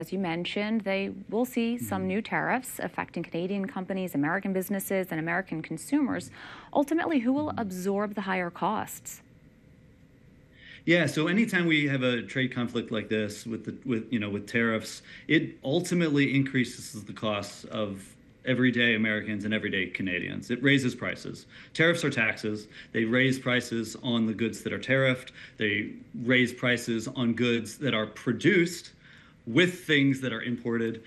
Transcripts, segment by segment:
As you mentioned, they will see some new tariffs affecting Canadian companies, American businesses, and American consumers. Ultimately, who will absorb the higher costs? Yeah, so anytime we have a trade conflict like this with tariffs, it ultimately increases the costs of everyday Americans and everyday Canadians. It raises prices. Tariffs are taxes. They raise prices on the goods that are tariffed. They raise prices on goods that are produced with things that are imported.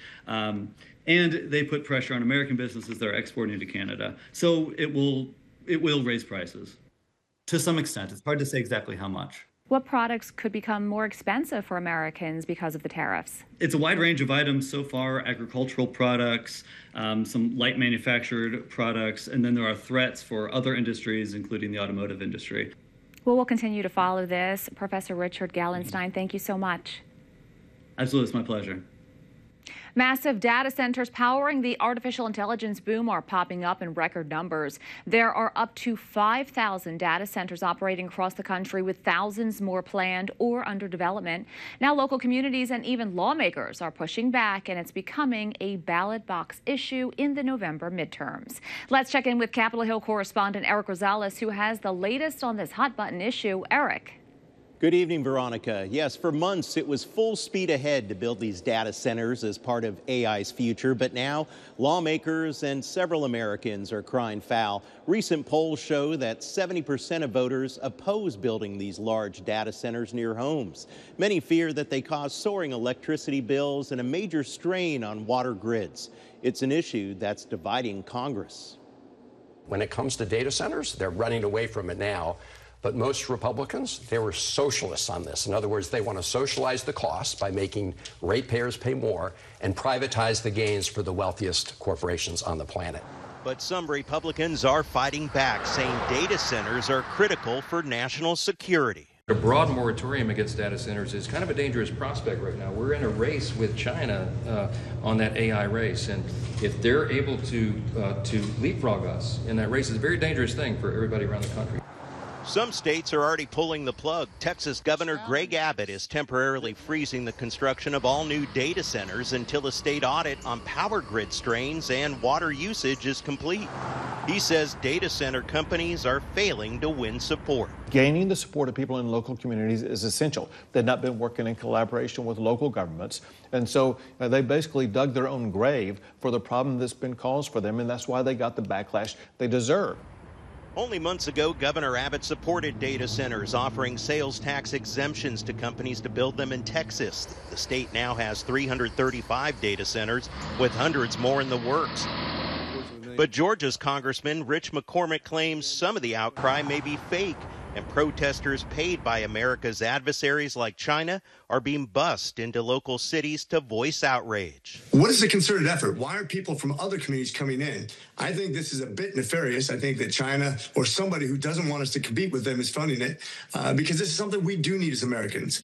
And they put pressure on American businesses that are exporting to Canada. So it will raise prices to some extent. It's hard to say exactly how much. What products could become more expensive for Americans because of the tariffs? It's a wide range of items so far: agricultural products, some light manufactured products, and then there are threats for other industries, including the automotive industry. Well, we'll continue to follow this. Professor Richard Gallenstein, thank you so much. Absolutely, it's my pleasure. Massive data centers powering the artificial intelligence boom are popping up in record numbers. There are up to 5,000 data centers operating across the country, with thousands more planned or under development. Now, local communities and even lawmakers are pushing back, and it's becoming a ballot box issue in the November midterms. Let's check in with Capitol Hill correspondent Eric Rosales, who has the latest on this hot-button issue. Eric. Good evening, Veronica. Yes, for months it was full speed ahead to build these data centers as part of AI's future, but now lawmakers and several Americans are crying foul. Recent polls show that 70% of voters oppose building these large data centers near homes. Many fear that they cause soaring electricity bills and a major strain on water grids. It's an issue that's dividing Congress. When it comes to data centers, they're running away from it now. But most Republicans, they were socialists on this. In other words, they want to socialize the costs by making ratepayers pay more and privatize the gains for the wealthiest corporations on the planet. But some Republicans are fighting back, saying data centers are critical for national security. A broad moratorium against data centers is kind of a dangerous prospect right now. We're in a race with China on that AI race, and if they're able to leapfrog us in that race, it's a very dangerous thing for everybody around the country. Some states are already pulling the plug. Texas Governor Greg Abbott is temporarily freezing the construction of all new data centers until a state audit on power grid strains and water usage is complete. He says data center companies are failing to win support. Gaining the support of people in local communities is essential. They've not been working in collaboration with local governments, and so they basically dug their own grave for the problem that's been caused for them, and that's why they got the backlash they deserve. Only months ago, Governor Abbott supported data centers, offering sales tax exemptions to companies to build them in Texas. The state now has 335 data centers, with hundreds more in the works. But Georgia's Congressman Rich McCormick claims some of the outcry may be fake, and protesters paid by America's adversaries like China are being bussed into local cities to voice outrage. What is the concerted effort? Why are people from other communities coming in? I think this is a bit nefarious. I think that China or somebody who doesn't want us to compete with them is funding it because this is something we do need as Americans.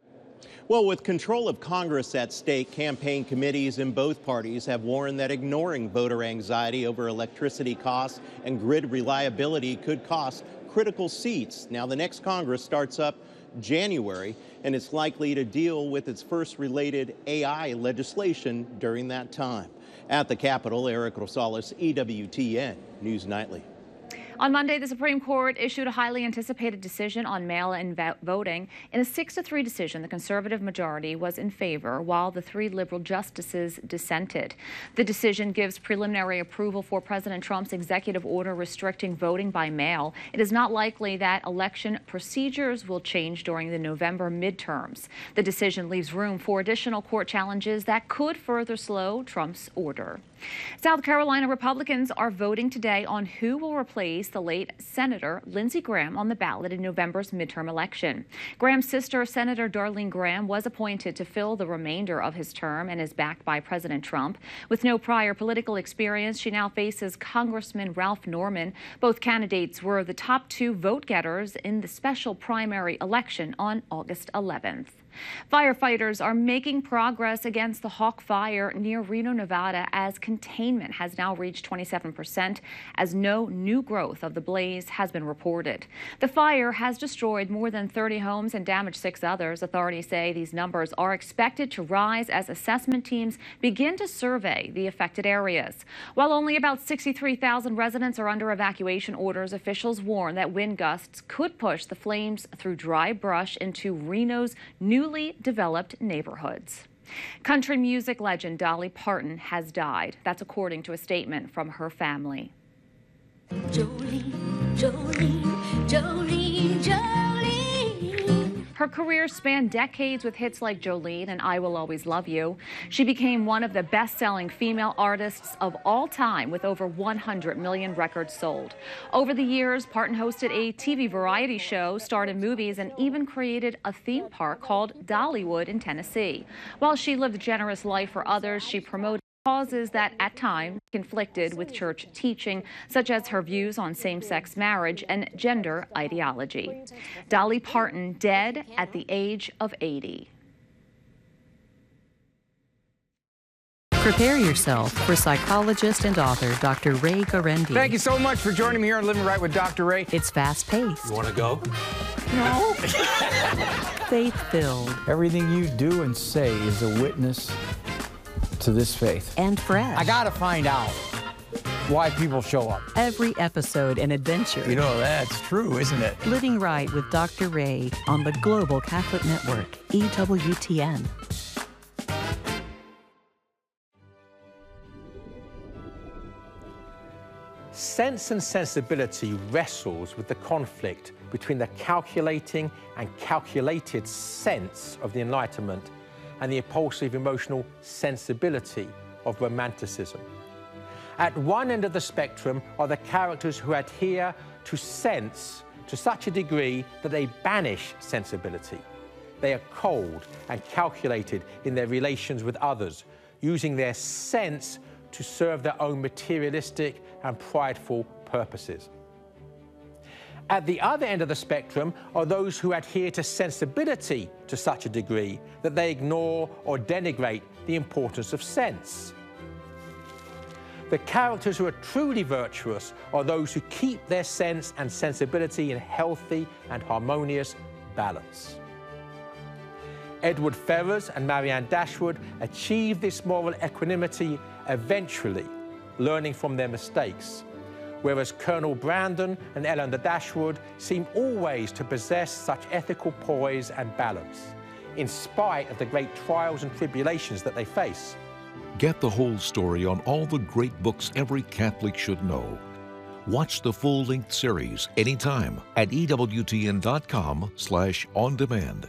Well, with control of Congress at stake, campaign committees in both parties have warned that ignoring voter anxiety over electricity costs and grid reliability could cost critical seats. Now, the next Congress starts up January, and it's likely to deal with its first related AI legislation during that time. At the Capitol, Eric Rosales, EWTN News Nightly. On Monday, the Supreme Court issued a highly anticipated decision on mail-in voting. In a 6-3 decision, the conservative majority was in favor, while the 3 liberal justices dissented. The decision gives preliminary approval for President Trump's executive order restricting voting by mail. It is not likely that election procedures will change during the November midterms. The decision leaves room for additional court challenges that could further slow Trump's order. South Carolina Republicans are voting today on who will replace the late Senator Lindsey Graham on the ballot in November's midterm election. Graham's sister, Senator Darlene Graham, was appointed to fill the remainder of his term and is backed by President Trump. With no prior political experience, she now faces Congressman Ralph Norman. Both candidates were the top 2 vote getters in the special primary election on August 11th. Firefighters are making progress against the Hawk Fire near Reno, Nevada, as containment has now reached 27%, as no new growth of the blaze has been reported. The fire has destroyed more than 30 homes and damaged 6 others. Authorities say these numbers are expected to rise as assessment teams begin to survey the affected areas. While only about 63,000 residents are under evacuation orders, officials warn that wind gusts could push the flames through dry brush into Reno's newly developed neighborhoods. Country music legend Dolly Parton has died. That's according to a statement from her family. Jolene, Jolene, Jolene, Jolene. Her career spanned decades with hits like Jolene and I Will Always Love You. She became one of the best-selling female artists of all time with over 100 million records sold. Over the years, Parton hosted a TV variety show, starred in movies, and even created a theme park called Dollywood in Tennessee. While she lived a generous life for others, she promoted causes that at times conflicted with church teaching, such as her views on same-sex marriage and gender ideology. Dolly Parton dead at the age of 80. Prepare yourself for psychologist and author Dr. Ray Guarendi. Thank you so much for joining me here on Living Right with Dr. Ray. It's fast-paced. You want to go? No. Faith-filled. Everything you do and say is a witness to this faith. And fresh. I gotta find out why people show up. Every episode an adventure. You know, that's true, isn't it? Living Right with Dr. Ray on the Global Catholic Network, EWTN. Sense and Sensibility wrestles with the conflict between the calculating and calculated sense of the Enlightenment and the impulsive emotional sensibility of Romanticism. At one end of the spectrum are the characters who adhere to sense to such a degree that they banish sensibility. They are cold and calculated in their relations with others, using their sense to serve their own materialistic and prideful purposes. At the other end of the spectrum are those who adhere to sensibility to such a degree that they ignore or denigrate the importance of sense. The characters who are truly virtuous are those who keep their sense and sensibility in healthy and harmonious balance. Edward Ferrars and Marianne Dashwood achieved this moral equanimity eventually, learning from their mistakes, whereas Colonel Brandon and Eleanor Dashwood seem always to possess such ethical poise and balance, in spite of the great trials and tribulations that they face. Get the whole story on all the great books every Catholic should know. Watch the full-length series anytime at EWTN.com/on-demand.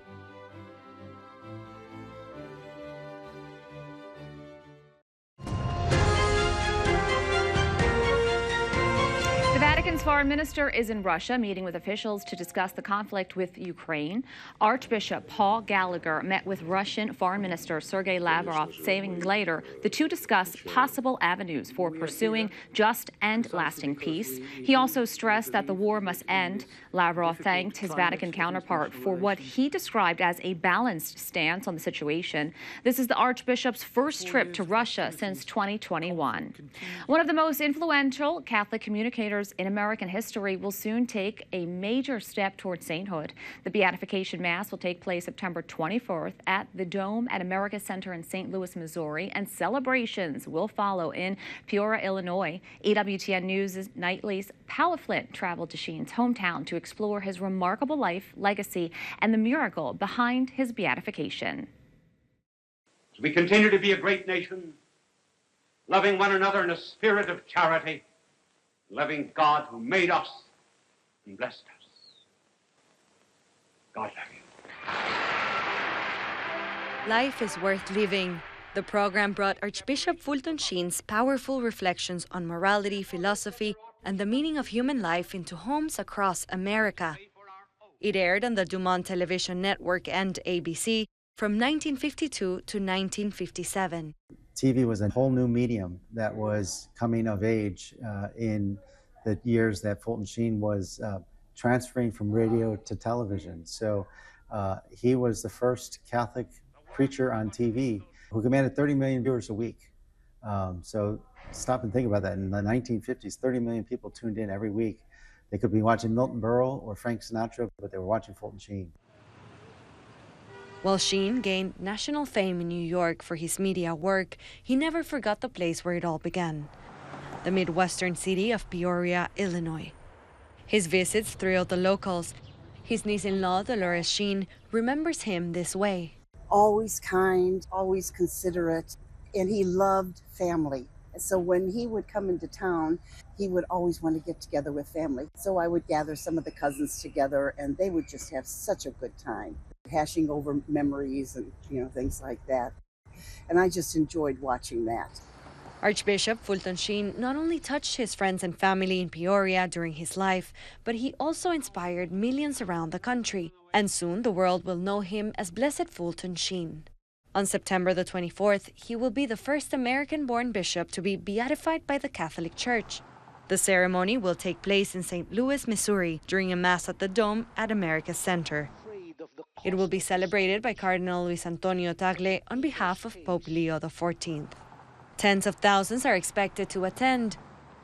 Vatican's foreign minister is in Russia meeting with officials to discuss the conflict with Ukraine. Archbishop Paul Gallagher met with Russian Foreign Minister Sergei Lavrov, saying later the two discuss possible avenues for pursuing just and lasting peace. He also stressed that the war must end. Lavrov thanked his Vatican counterpart for what he described as a balanced stance on the situation. This is the Archbishop's first trip to Russia since 2021. One of the most influential Catholic communicators in American history will soon take a major step toward sainthood. The Beatification Mass will take place September 24th at the Dome at America Center in St. Louis, Missouri, and celebrations will follow in Peoria, Illinois. EWTN News' Nightly's Paula Flynn traveled to Sheen's hometown to explore his remarkable life, legacy, and the miracle behind his beatification. We continue to be a great nation, loving one another in a spirit of charity, loving God who made us and blessed us. God love you. Life is worth living. The program brought Archbishop Fulton Sheen's powerful reflections on morality, philosophy, and the meaning of human life into homes across America. It aired on the Dumont Television Network and ABC from 1952 to 1957. TV was a whole new medium that was coming of age in the years that Fulton Sheen was transferring from radio to television. So He was the first Catholic preacher on TV who commanded 30 million viewers a week. So stop and think about that. In the 1950s, 30 million people tuned in every week. They could be watching Milton Berle or Frank Sinatra, but they were watching Fulton Sheen. While Sheen gained national fame in New York for his media work, he never forgot the place where it all began, the Midwestern city of Peoria, Illinois. His visits thrilled the locals. His niece-in-law, Dolores Sheen, remembers him this way. Always kind, always considerate, and he loved family. So when he would come into town, he would always want to get together with family. So I would gather some of the cousins together, and they would just have such a good time, hashing over memories and things like that. And I just enjoyed watching that. Archbishop Fulton Sheen not only touched his friends and family in Peoria during his life, but he also inspired millions around the country. And soon the world will know him as Blessed Fulton Sheen. On September the 24th, he will be the first American-born bishop to be beatified by the Catholic Church. The ceremony will take place in St. Louis, Missouri, during a Mass at the Dome at America's Center. It will be celebrated by Cardinal Luis Antonio Tagle on behalf of Pope Leo XIV. Tens of thousands are expected to attend.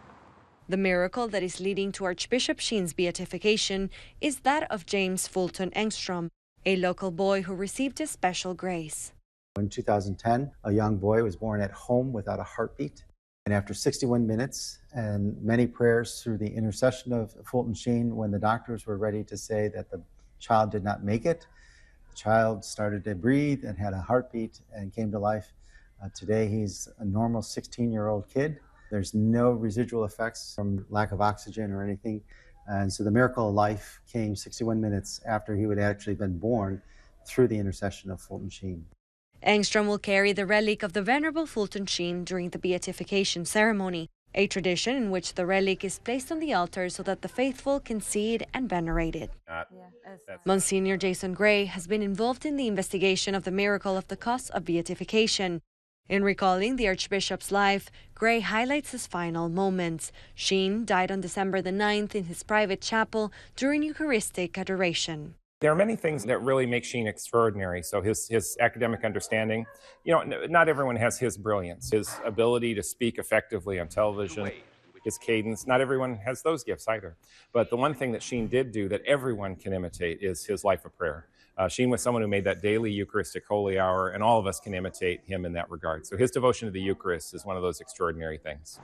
The miracle that is leading to Archbishop Sheen's beatification is that of James Fulton Engstrom, a local boy who received a special grace. In 2010, a young boy was born at home without a heartbeat. And after 61 minutes and many prayers through the intercession of Fulton Sheen, when the doctors were ready to say that the child did not make it, the child started to breathe and had a heartbeat and came to life. Today, he's a normal 16-year-old kid. There's no residual effects from lack of oxygen or anything. And so the miracle of life came 61 minutes after he had actually been born through the intercession of Fulton Sheen. Engstrom will carry the relic of the Venerable Fulton Sheen during the beatification ceremony, a tradition in which the relic is placed on the altar so that the faithful can see it and venerate it. Monsignor Jason Gray has been involved in the investigation of the miracle of the cause of beatification. In recalling the Archbishop's life, Gray highlights his final moments. Sheen died on December the 9th in his private chapel during Eucharistic adoration. There are many things that really make Sheen extraordinary. So his academic understanding, not everyone has his brilliance, his ability to speak effectively on television, his cadence. Not everyone has those gifts either. But the one thing that Sheen did do that everyone can imitate is his life of prayer. Sheen was someone who made that daily Eucharistic holy hour, and all of us can imitate him in that regard. So his devotion to the Eucharist is one of those extraordinary things.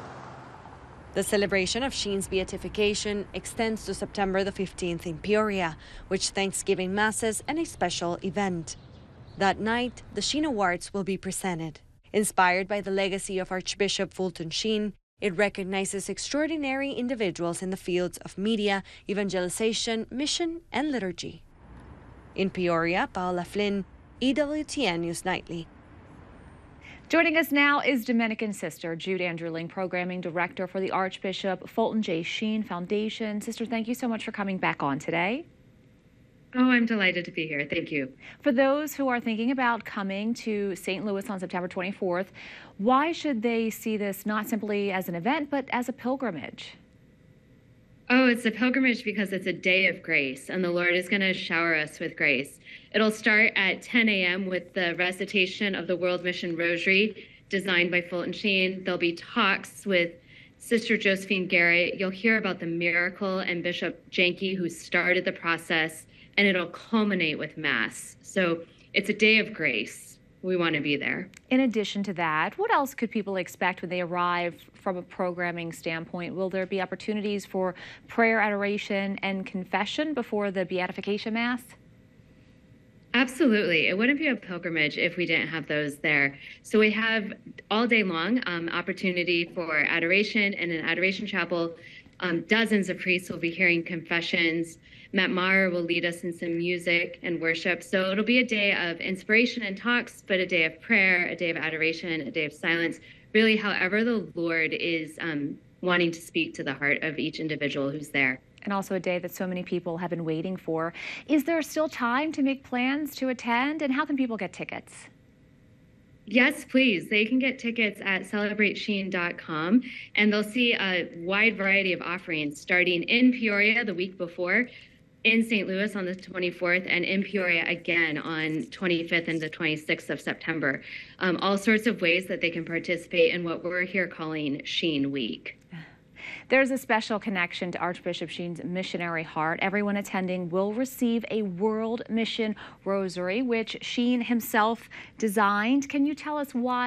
The celebration of Sheen's beatification extends to September the 15th in Peoria, with Thanksgiving Masses and a special event. That night, the Sheen Awards will be presented. Inspired by the legacy of Archbishop Fulton Sheen, it recognizes extraordinary individuals in the fields of media, evangelization, mission, and liturgy. In Peoria, Paola Flynn, EWTN News Nightly. Joining us now is Dominican Sister Jude Anderling, Programming Director for the Archbishop Fulton J. Sheen Foundation. Sister, thank you so much for coming back on today. Oh, I'm delighted to be here. Thank you. For those who are thinking about coming to St. Louis on September 24th, why should they see this not simply as an event, but as a pilgrimage? Oh, it's a pilgrimage because it's a day of grace, and the Lord is going to shower us with grace. It'll start at 10 a.m. with the recitation of the World Mission Rosary, designed by Fulton Sheen. There'll be talks with Sister Josephine Garrett. You'll hear about the miracle and Bishop Janke, who started the process, and it'll culminate with Mass. So it's a day of grace. We want to be there. In addition to that, what else could people expect when they arrive from a programming standpoint? Will there be opportunities for prayer, adoration, and confession before the Beatification Mass? Absolutely. It wouldn't be a pilgrimage if we didn't have those there. So we have all day long opportunity for adoration, and in Adoration Chapel, dozens of priests will be hearing confessions. Matt Maher will lead us in some music and worship. So it'll be a day of inspiration and talks, but a day of prayer, a day of adoration, a day of silence, really however the Lord is wanting to speak to the heart of each individual who's there. And also a day that so many people have been waiting for. Is there still time to make plans to attend, and how can people get tickets? Yes, please. They can get tickets at celebratesheen.com, and they'll see a wide variety of offerings starting in Peoria the week before. in St. Louis on the 24th and in Peoria again on 25th and the 26th of September. All sorts of ways that they can participate in what we're here calling Sheen Week. There's a special connection to Archbishop Sheen's missionary heart. Everyone attending will receive a World Mission Rosary, which Sheen himself designed. Can you tell us why